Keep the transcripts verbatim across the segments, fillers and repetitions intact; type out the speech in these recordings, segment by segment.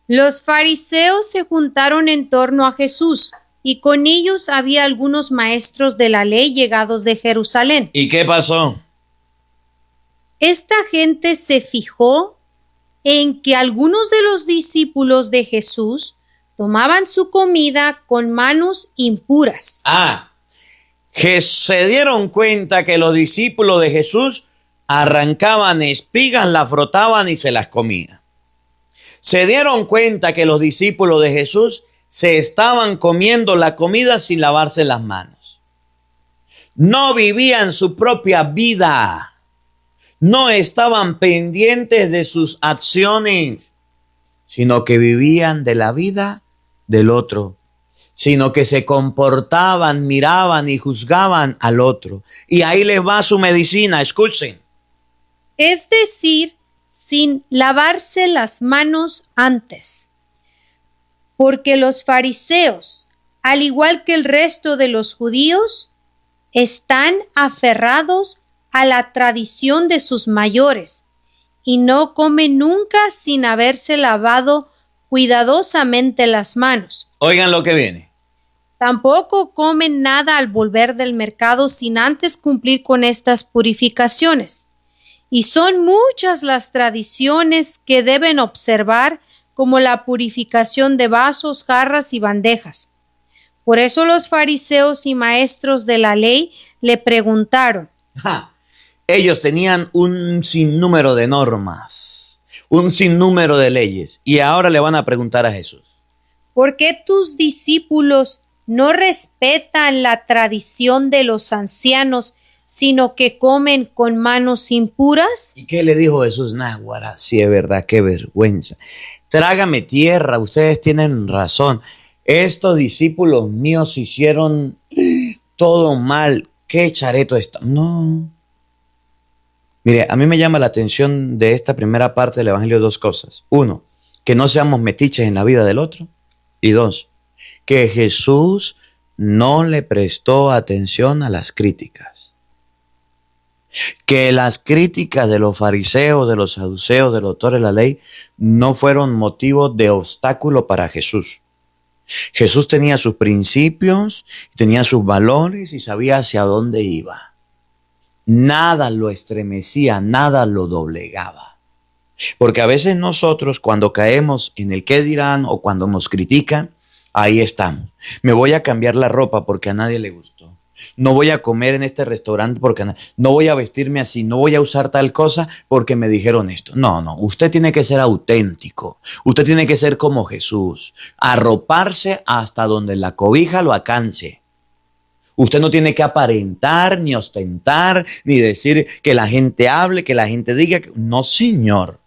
Los fariseos se juntaron en torno a Jesús, y con ellos había algunos maestros de la ley llegados de Jerusalén. ¿Y qué pasó? Esta gente se fijó en que algunos de los discípulos de Jesús tomaban su comida con manos impuras. Ah, que se dieron cuenta que los discípulos de Jesús arrancaban espigas, las frotaban y se las comían. Se dieron cuenta que los discípulos de Jesús se estaban comiendo la comida sin lavarse las manos. No vivían su propia vida. No estaban pendientes de sus acciones, sino que vivían de la vida del otro, sino que se comportaban, miraban y juzgaban al otro. Y ahí les va su medicina, escuchen. Es decir, sin lavarse las manos antes. Porque los fariseos, al igual que el resto de los judíos, están aferrados a la tradición de sus mayores y no comen nunca sin haberse lavado cuidadosamente las manos. Oigan lo que viene. Tampoco comen nada al volver del mercado sin antes cumplir con estas purificaciones. Y son muchas las tradiciones que deben observar, como la purificación de vasos, jarras y bandejas. Por eso los fariseos y maestros de la ley le preguntaron. Ja, ellos tenían un sinnúmero de normas, un sinnúmero de leyes, y ahora le van a preguntar a Jesús. ¿Por qué tus discípulos no respetan la tradición de los ancianos, sino que comen con manos impuras? ¿Y qué le dijo Jesús? Náguara, sí es verdad, qué vergüenza. Trágame tierra, ustedes tienen razón. Estos discípulos míos hicieron todo mal. ¿Qué chareto está? No. Mire, a mí me llama la atención de esta primera parte del Evangelio dos cosas. Uno, que no seamos metiches en la vida del otro. Y dos, que Jesús no le prestó atención a las críticas. Que las críticas de los fariseos, de los saduceos, de los doctores de la ley, no fueron motivo de obstáculo para Jesús. Jesús tenía sus principios, tenía sus valores y sabía hacia dónde iba. Nada lo estremecía, nada lo doblegaba. Porque a veces nosotros cuando caemos en el qué dirán o cuando nos critican, ahí estamos. Me voy a cambiar la ropa porque a nadie le gustó. No voy a comer en este restaurante porque no voy a vestirme así, no voy a usar tal cosa porque me dijeron esto. No, no, usted tiene que ser auténtico. Usted tiene que ser como Jesús, arroparse hasta donde la cobija lo alcance. Usted no tiene que aparentar, ni ostentar, ni decir que la gente hable, que la gente diga. Que... No, señor.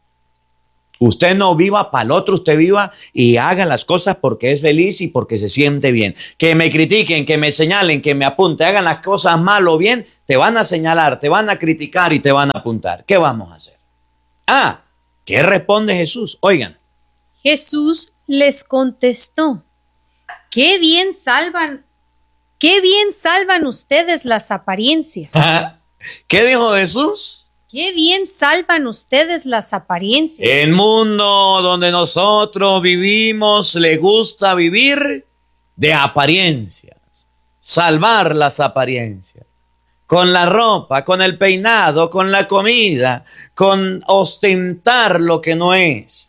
Usted no viva para el otro, usted viva y haga las cosas porque es feliz y porque se siente bien. Que me critiquen, que me señalen, que me apunten, hagan las cosas mal o bien, te van a señalar, te van a criticar y te van a apuntar. ¿Qué vamos a hacer? Ah, ¿qué responde Jesús? Oigan. Jesús les contestó, qué bien salvan, qué bien salvan ustedes las apariencias. ¿Qué dijo Jesús? ¡Qué bien salvan ustedes las apariencias! El mundo donde nosotros vivimos le gusta vivir de apariencias, salvar las apariencias, con la ropa, con el peinado, con la comida, con ostentar lo que no es.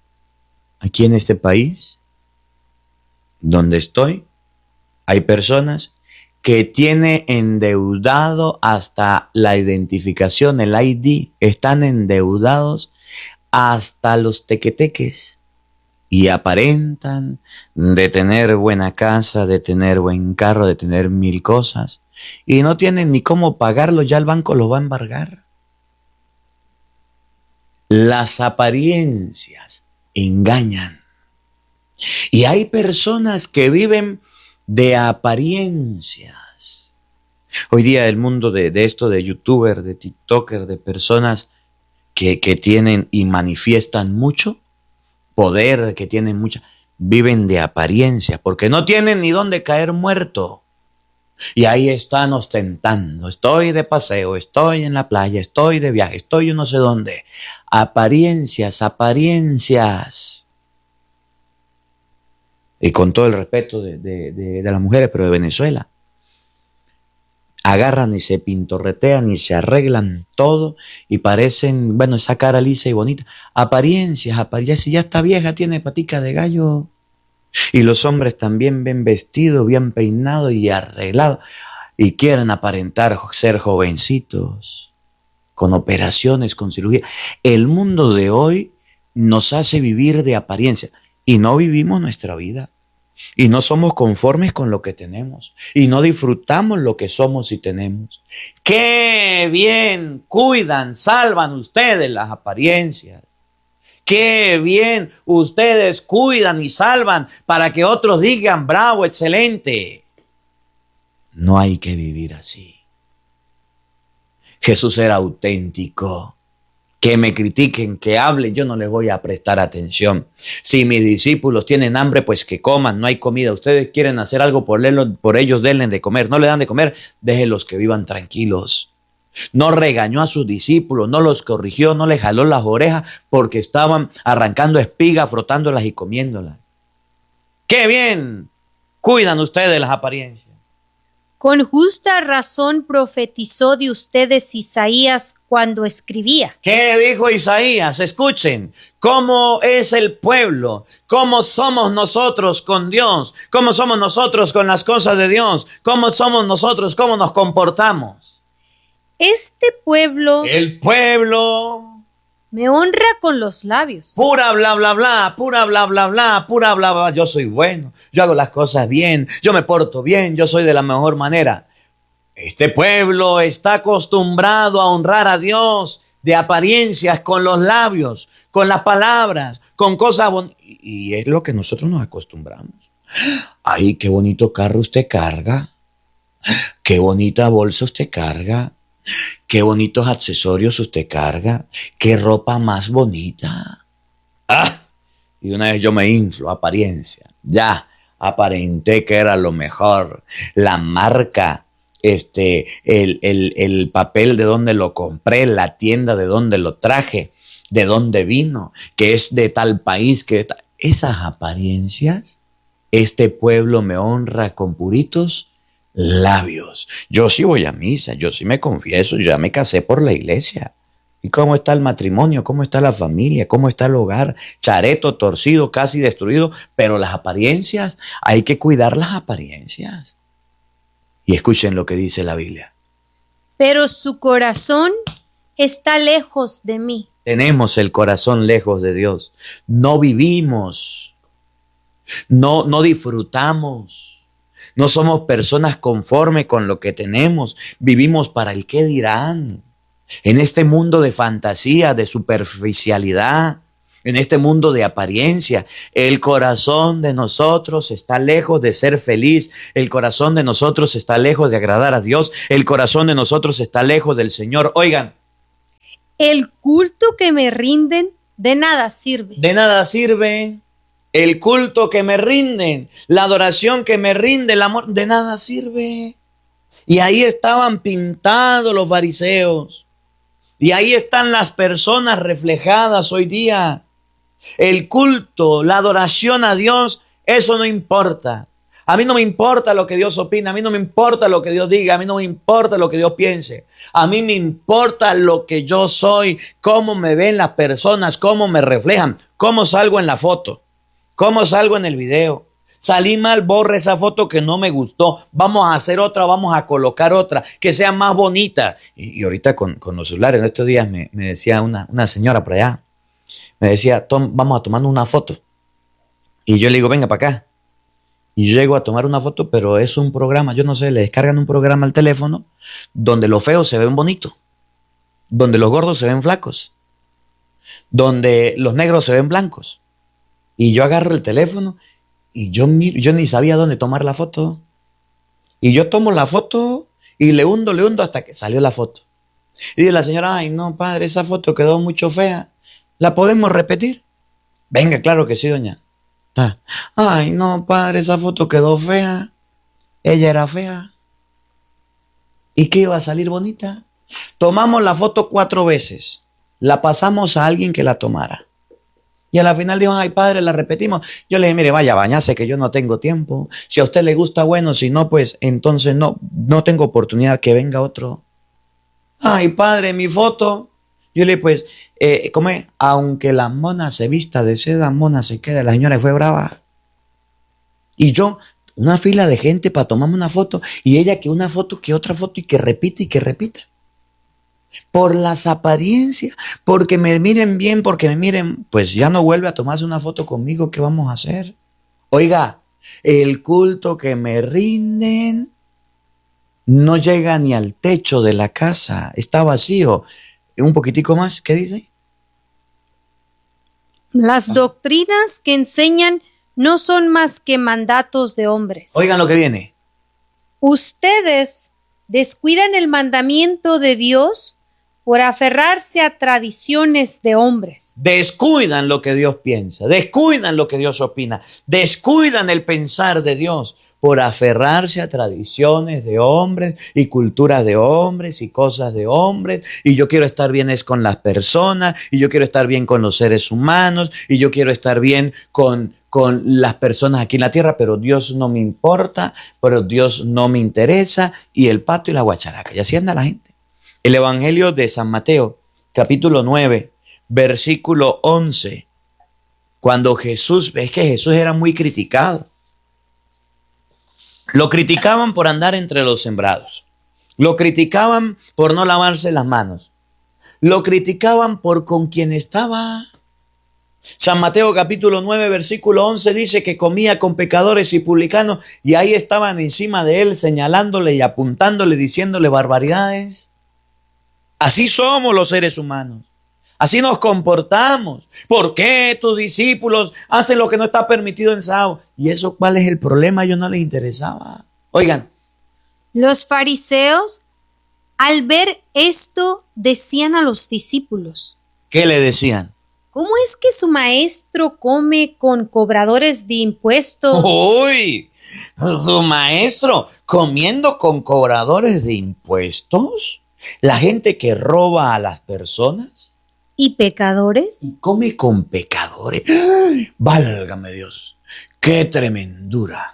Aquí en este país, donde estoy, hay personas que tiene endeudado hasta la identificación, el I D, están endeudados hasta los tequeteques y aparentan de tener buena casa, de tener buen carro, de tener mil cosas y no tienen ni cómo pagarlo, ya el banco lo va a embargar. Las apariencias engañan y hay personas que viven de apariencias. Hoy día el mundo de, de esto de youtuber, de tiktoker, de personas que, que tienen y manifiestan mucho poder, que tienen mucha, viven de apariencia porque no tienen ni dónde caer muerto. Y ahí están ostentando. Estoy de paseo, estoy en la playa, estoy de viaje, estoy yo no sé dónde. Apariencias, apariencias. y con todo el respeto de, de, de, de las mujeres, pero de Venezuela, agarran y se pintorretean y se arreglan todo y parecen, bueno, esa cara lisa y bonita, apariencias, apariencias, y ya está vieja, tiene patica de gallo. Y los hombres también ven vestidos, bien peinados y arreglados, y quieren aparentar ser jovencitos, con operaciones, con cirugía. El mundo de hoy nos hace vivir de apariencia y no vivimos nuestra vida. Y no somos conformes con lo que tenemos. Y no disfrutamos lo que somos y tenemos. ¡Qué bien cuidan, salvan ustedes las apariencias! ¡Qué bien ustedes cuidan y salvan para que otros digan, bravo, excelente! No hay que vivir así. Jesús era auténtico. Que me critiquen, que hablen, yo no les voy a prestar atención. Si mis discípulos tienen hambre, pues que coman, no hay comida. Ustedes quieren hacer algo por, ellos, por ellos, denle de comer. No le dan de comer, déjenlos que vivan tranquilos. No regañó a sus discípulos, no los corrigió, no les jaló las orejas porque estaban arrancando espigas, frotándolas y comiéndolas. ¡Qué bien! Cuidan ustedes las apariencias. Con justa razón profetizó de ustedes Isaías cuando escribía. ¿Qué dijo Isaías? Escuchen, cómo es el pueblo, cómo somos nosotros con Dios, cómo somos nosotros con las cosas de Dios, cómo somos nosotros, cómo nos comportamos. Este pueblo, el pueblo, me honra con los labios. Pura bla, bla, bla, pura bla, bla, bla, pura bla, bla. Yo soy bueno, yo hago las cosas bien, yo me porto bien, yo soy de la mejor manera. Este pueblo está acostumbrado a honrar a Dios de apariencias con los labios, con las palabras, con cosas bonitas. Y es lo que nosotros nos acostumbramos. Ay, qué bonito carro usted carga. Qué bonita bolsa usted carga. Qué bonitos accesorios usted carga. Qué ropa más bonita. Ah, y una vez yo me inflo, apariencia. Ya, aparenté que era lo mejor. La marca, este, el, el, el papel de donde lo compré, la tienda de donde lo traje, de dónde vino, que es de tal país, que ta... esas apariencias, este pueblo me honra con puritos labios. Yo sí voy a misa, yo sí me confieso, yo ya me casé por la iglesia. ¿Y cómo está el matrimonio? ¿Cómo está la familia? ¿Cómo está el hogar? Chareto, torcido, casi destruido. Pero las apariencias, hay que cuidar las apariencias. Y escuchen lo que dice la Biblia. Pero su corazón está lejos de mí. Tenemos el corazón lejos de Dios. No vivimos. No, no disfrutamos. No somos personas conformes con lo que tenemos. Vivimos para el qué dirán. En este mundo de fantasía, de superficialidad, en este mundo de apariencia, el corazón de nosotros está lejos de ser feliz. El corazón de nosotros está lejos de agradar a Dios. El corazón de nosotros está lejos del Señor. Oigan. El culto que me rinden de nada sirve. De nada sirve. El culto que me rinden, la adoración que me rinde, el amor, de nada sirve. Y ahí estaban pintados los fariseos. Y ahí están las personas reflejadas hoy día. El culto, la adoración a Dios, eso no importa. A mí no me importa lo que Dios opina, a mí no me importa lo que Dios diga, a mí no me importa lo que Dios piense. A mí me importa lo que yo soy, cómo me ven las personas, cómo me reflejan, cómo salgo en la foto. ¿Cómo salgo en el video? Salí mal, borra esa foto que no me gustó. Vamos a hacer otra, vamos a colocar otra que sea más bonita. Y, y ahorita con, con los celulares, en estos días me, me decía una, una señora por allá, me decía, Tom, vamos a tomar una foto. Y yo le digo, venga para acá. Y yo llego a tomar una foto, pero es un programa, yo no sé, le descargan un programa al teléfono donde los feos se ven bonitos, donde los gordos se ven flacos, donde los negros se ven blancos. Y yo agarro el teléfono y yo miro, yo ni sabía dónde tomar la foto. Y yo tomo la foto y le hundo, le hundo hasta que salió la foto. Y dice la señora, ay no, padre, esa foto quedó mucho fea. ¿La podemos repetir? Venga, claro que sí, doña. Ay no, padre, esa foto quedó fea. Ella era fea. ¿Y qué iba a salir bonita? Tomamos la foto cuatro veces. La pasamos a alguien que la tomara. Y a la final dijo, ay padre, la repetimos. Yo le dije, mire, vaya, bañase que yo no tengo tiempo. Si a usted le gusta, bueno, si no, pues entonces no, no tengo oportunidad, que venga otro. Ay padre, mi foto. Yo le dije, pues, eh, ¿cómo es? Aunque la mona se vista de seda, mona se queda. La señora fue brava. Y yo, una fila de gente para tomarme una foto. Y ella que una foto, que otra foto, y que repite y que repita. Por las apariencias, porque me miren bien, porque me miren, pues ya no vuelve a tomarse una foto conmigo, ¿qué vamos a hacer? Oiga, el culto que me rinden no llega ni al techo de la casa, está vacío. Un poquitico más, ¿qué dice? Las doctrinas que enseñan no son más que mandatos de hombres. Oigan lo que viene. Ustedes descuidan el mandamiento de Dios por aferrarse a tradiciones de hombres. Descuidan lo que Dios piensa, descuidan lo que Dios opina, descuidan el pensar de Dios por aferrarse a tradiciones de hombres y culturas de hombres y cosas de hombres. Y yo quiero estar bien es con las personas, y yo quiero estar bien con los seres humanos, y yo quiero estar bien con, con las personas aquí en la tierra, pero Dios no me importa, pero Dios no me interesa, y el pato y la guacharaca. Y así anda la gente. El Evangelio de San Mateo, capítulo nueve, versículo once. Cuando Jesús, es que Jesús era muy criticado. Lo criticaban por andar entre los sembrados. Lo criticaban por no lavarse las manos. Lo criticaban por con quien estaba. San Mateo capítulo nueve, versículo once dice que comía con pecadores y publicanos, y ahí estaban encima de él señalándole y apuntándole, diciéndole barbaridades. Así somos los seres humanos. Así nos comportamos. ¿Por qué tus discípulos hacen lo que no está permitido en sábado? ¿Y eso cuál es el problema? A ellos no les interesaba. Oigan. Los fariseos, al ver esto, decían a los discípulos. ¿Qué le decían? ¿Cómo es que su maestro come con cobradores de impuestos? ¡Uy! ¿Su maestro comiendo con cobradores de impuestos? ¿La gente que roba a las personas? ¿Y pecadores? Y come con pecadores. ¡Ay! Válgame Dios. ¡Qué tremendura!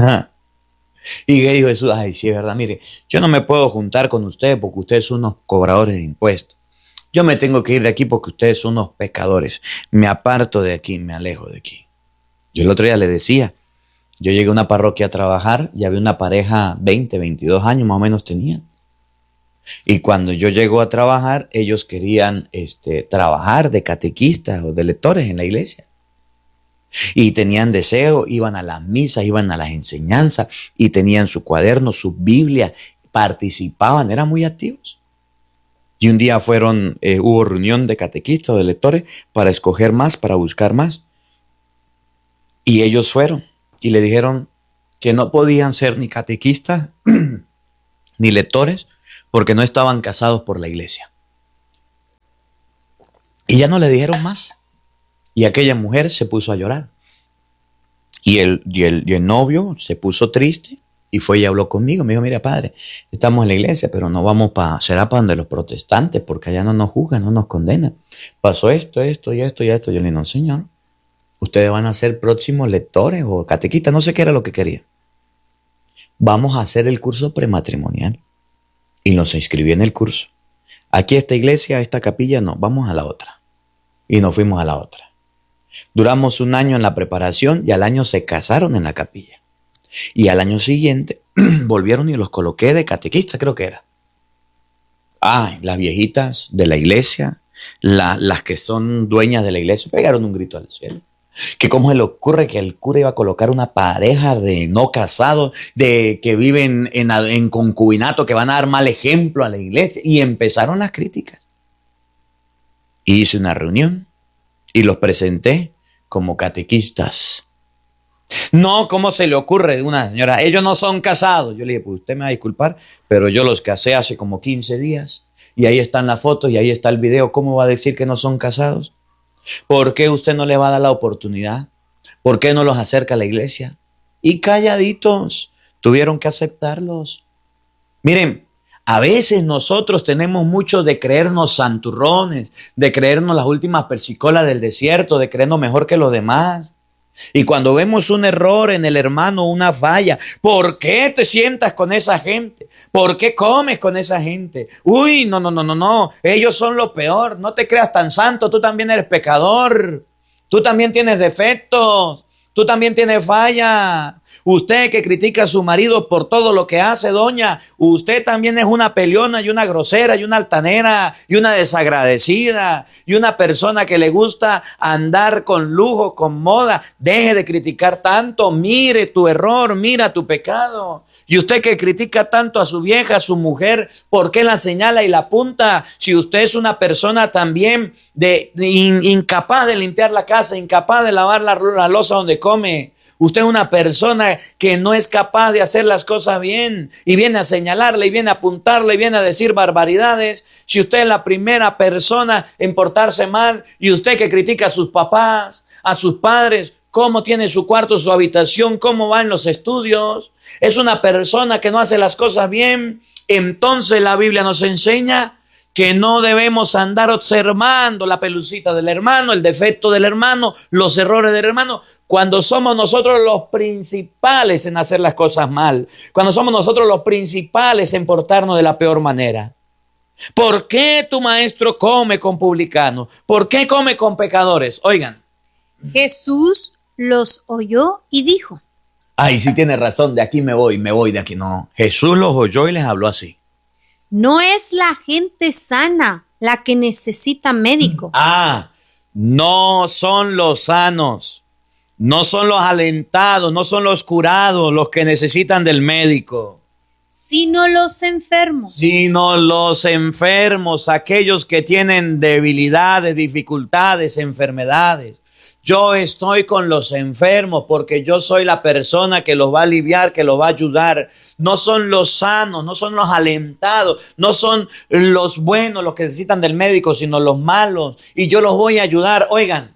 Y que dijo Jesús, ay, sí es verdad, mire, yo no me puedo juntar con ustedes porque ustedes son unos cobradores de impuestos. Yo me tengo que ir de aquí porque ustedes son unos pecadores. Me aparto de aquí, me alejo de aquí. Yo el otro día le decía, yo llegué a una parroquia a trabajar y había una pareja, veinte, veintidós años más o menos tenían. Y cuando yo llego a trabajar, ellos querían este, trabajar de catequistas o de lectores en la iglesia. Y tenían deseo, iban a las misas, iban a las enseñanzas y tenían su cuaderno, su Biblia, participaban, eran muy activos. Y un día fueron, eh, hubo reunión de catequistas o de lectores para escoger más, para buscar más. Y ellos fueron y le dijeron que no podían ser ni catequistas ni lectores, porque no estaban casados por la iglesia. Y ya no le dijeron más. Y aquella mujer se puso a llorar. Y el, y el, y el novio se puso triste y fue y habló conmigo. Me dijo, mira padre, estamos en la iglesia, pero no vamos para, será para donde los protestantes, porque allá no nos juzgan, no nos condenan. Pasó esto, esto y esto y esto. Yo le dije, no señor, ustedes van a ser próximos lectores o catequistas, no sé qué era lo que querían. Vamos a hacer el curso prematrimonial. Y nos inscribí en el curso. Aquí esta iglesia, esta capilla, no, vamos a la otra. Y nos fuimos a la otra. Duramos un año en la preparación y al año se casaron en la capilla. Y al año siguiente volvieron y los coloqué de catequista, creo que era. Ay, las viejitas de la iglesia, la, las que son dueñas de la iglesia, pegaron un grito al cielo. Que cómo se le ocurre que el cura iba a colocar una pareja de no casados, de que viven en, en concubinato, que van a dar mal ejemplo a la iglesia. Y empezaron las críticas. Y hice una reunión y los presenté como catequistas. No, ¿cómo se le ocurre? Una señora, ellos no son casados. Yo le dije, pues usted me va a disculpar, pero yo los casé hace como quince días. Y ahí están las fotos y ahí está el video. ¿Cómo va a decir que no son casados? ¿Por qué usted no le va a dar la oportunidad? ¿Por qué no los acerca a la iglesia? Y calladitos, tuvieron que aceptarlos. Miren, A veces nosotros tenemos mucho de creernos santurrones, de creernos las últimas persicolas del desierto, de creernos mejor que los demás. Y cuando vemos un error en el hermano, una falla, ¿por qué te sientas con esa gente? ¿Por qué comes con esa gente? Uy, no, no, no, no, no, ellos son lo peor, no te creas tan santo, tú también eres pecador, tú también tienes defectos, tú también tienes falla. Usted que critica a su marido por todo lo que hace, doña, usted también es una peleona y una grosera y una altanera y una desagradecida y una persona que le gusta andar con lujo, con moda. Deje de criticar tanto, mire tu error, mira tu pecado. Y usted que critica tanto a su vieja, a su mujer, ¿por qué la señala y la apunta? Si usted es una persona también de, de in, incapaz de limpiar la casa, incapaz de lavar la, la loza donde come. Usted es una persona que no es capaz de hacer las cosas bien y viene a señalarle y viene a apuntarle y viene a decir barbaridades. Si usted es la primera persona en portarse mal y usted que critica a sus papás, a sus padres, cómo tiene su cuarto, su habitación, cómo va en los estudios, es una persona que no hace las cosas bien, entonces la Biblia nos enseña que no debemos andar observando la pelucita del hermano, el defecto del hermano, los errores del hermano, cuando somos nosotros los principales en hacer las cosas mal, cuando somos nosotros los principales en portarnos de la peor manera. ¿Por qué tu maestro come con publicanos? ¿Por qué come con pecadores? Oigan. Jesús los oyó y dijo. Ay, sí tiene razón, de aquí me voy, me voy de aquí. No, Jesús los oyó y les habló así. No es la gente sana la que necesita médico. Ah, no son los sanos, no son los alentados, no son los curados los que necesitan del médico. Sino los enfermos. Sino los enfermos, aquellos que tienen debilidades, dificultades, enfermedades. Yo estoy con los enfermos porque yo soy la persona que los va a aliviar, que los va a ayudar. No son los sanos, no son los alentados, no son los buenos los que necesitan del médico, sino los malos. Y yo los voy a ayudar. Oigan.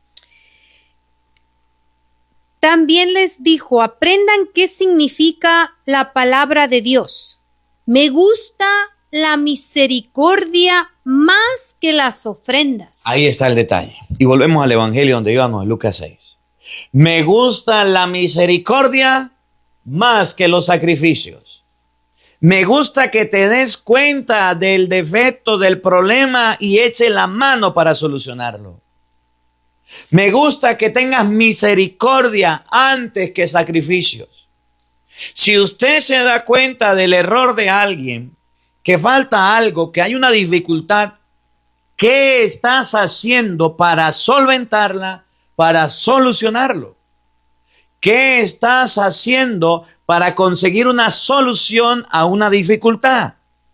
También les dijo, aprendan qué significa la palabra de Dios. Me gusta la misericordia más que las ofrendas. Ahí está el detalle. Y volvemos al evangelio donde íbamos, en Lucas seis. Me gusta la misericordia más que los sacrificios. Me gusta que te des cuenta del defecto, del problema y eche la mano para solucionarlo. Me gusta que tengas misericordia antes que sacrificios. Si usted se da cuenta del error de alguien, que falta algo, que hay una dificultad, ¿qué estás haciendo para solventarla, para solucionarlo? ¿Qué estás haciendo para conseguir una solución a una dificultad?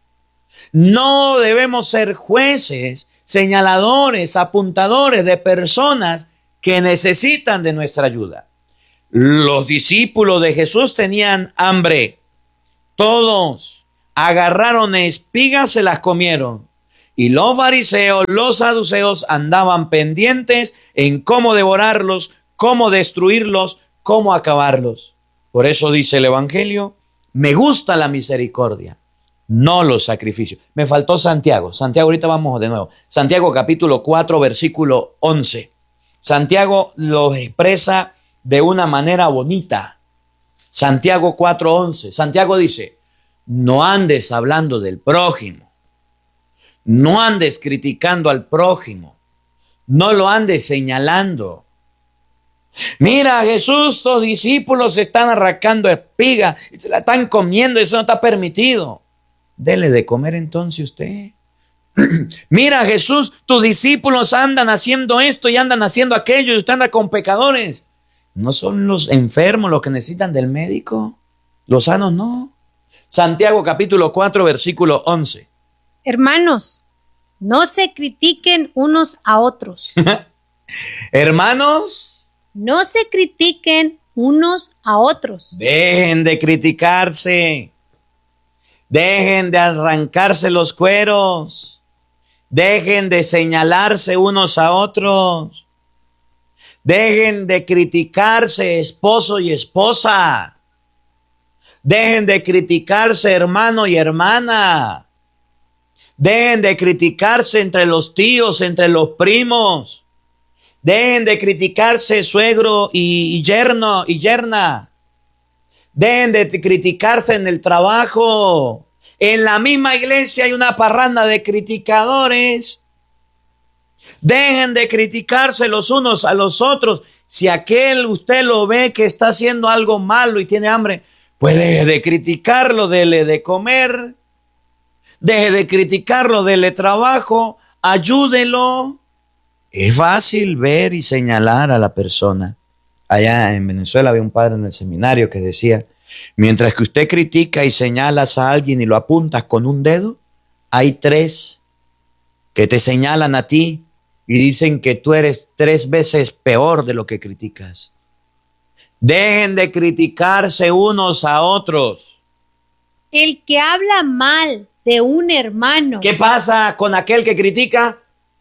No debemos ser jueces, señaladores, apuntadores de personas que necesitan de nuestra ayuda. Los discípulos de Jesús tenían hambre. Todos agarraron espigas, se las comieron. Y los fariseos, los saduceos andaban pendientes en cómo devorarlos, cómo destruirlos, cómo acabarlos. Por eso dice el evangelio, me gusta la misericordia, no los sacrificios. Me faltó Santiago. Santiago, ahorita vamos de nuevo. Santiago capítulo cuatro, versículo once. Santiago lo expresa de una manera bonita. Santiago cuatro, once. Santiago dice, no andes hablando del prójimo. No andes criticando al prójimo. No lo andes señalando. Mira, Jesús, sus discípulos se están arrancando espigas y se la están comiendo, eso no está permitido. Dele de comer entonces usted. Mira, Jesús, tus discípulos andan haciendo esto y andan haciendo aquello y usted anda con pecadores. ¿No son los enfermos los que necesitan del médico? Los sanos no. Santiago capítulo cuatro, versículo once. Hermanos, no se critiquen unos a otros. Hermanos, no se critiquen unos a otros. Dejen de criticarse. Dejen de arrancarse los cueros. Dejen de señalarse unos a otros. Dejen de criticarse esposo y esposa. Dejen de criticarse, hermano y hermana. Dejen de criticarse entre los tíos, entre los primos. Dejen de criticarse suegro y, y yerno y yerna. Dejen de criticarse en el trabajo. En la misma iglesia hay una parranda de criticadores. Dejen de criticarse los unos a los otros. Si aquel usted lo ve que está haciendo algo malo y tiene hambre, pues deje de criticarlo, dele de comer. Deje de criticarlo, dele trabajo, ayúdelo. Es fácil ver y señalar a la persona. Allá en Venezuela había un padre en el seminario que decía, mientras que usted critica y señalas a alguien y lo apuntas con un dedo, hay tres que te señalan a ti y dicen que tú eres tres veces peor de lo que criticas. Dejen de criticarse unos a otros. El que habla mal de un hermano. ¿Qué pasa con aquel que critica?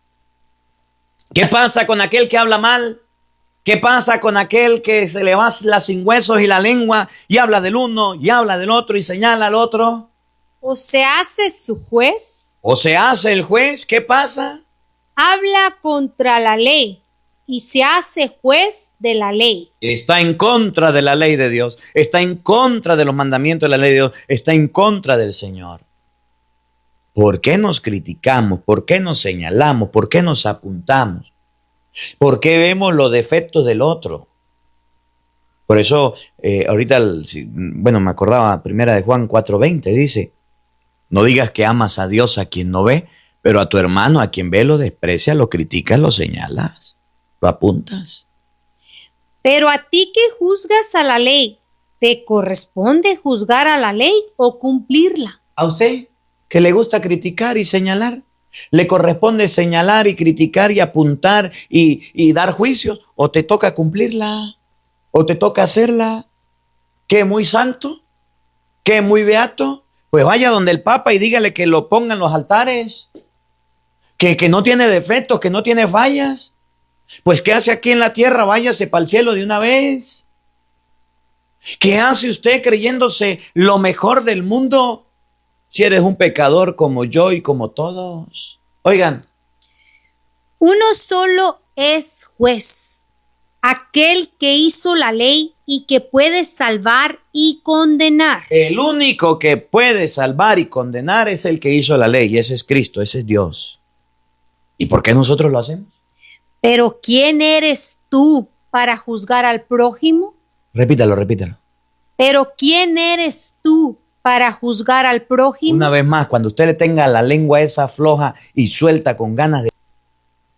¿Qué pasa con aquel que habla mal? ¿Qué pasa con aquel que se le va la sin huesos y la lengua y habla del uno y habla del otro y señala al otro? ¿O se hace su juez? ¿O se hace el juez? ¿Qué pasa? Habla contra la ley y se hace juez de la ley. Está en contra de la ley de Dios, está en contra de los mandamientos de la ley de Dios, está en contra del Señor. ¿Por qué nos criticamos? ¿Por qué nos señalamos? ¿Por qué nos apuntamos? ¿Por qué vemos los defectos del otro? Por eso, eh, ahorita, bueno, me acordaba, primera de Juan cuatro veinte, dice, no digas que amas a Dios a quien no ve, pero a tu hermano, a quien ve, lo desprecias, lo criticas, lo señalas, lo apuntas. Pero a ti que juzgas a la ley, ¿te corresponde juzgar a la ley o cumplirla? ¿A usted que le gusta criticar y señalar? ¿Le corresponde señalar y criticar y apuntar y, y dar juicios? ¿O te toca cumplirla? ¿O te toca hacerla? ¿Qué, muy santo? ¿Qué, muy beato? Pues vaya donde el Papa y dígale que lo pongan en los altares. Que, que no tiene defectos, que no tiene fallas. Pues ¿qué hace aquí en la tierra? Váyase para el cielo de una vez. ¿Qué hace usted creyéndose lo mejor del mundo? Si eres un pecador como yo y como todos. Oigan. Uno solo es juez, aquel que hizo la ley y que puede salvar y condenar. El único que puede salvar y condenar es el que hizo la ley, y ese es Cristo, ese es Dios. ¿Y por qué nosotros lo hacemos? Pero ¿quién eres tú para juzgar al prójimo? Repítalo, repítalo. Pero ¿quién eres tú para juzgar al prójimo? Una vez más, cuando usted le tenga la lengua esa floja y suelta con ganas de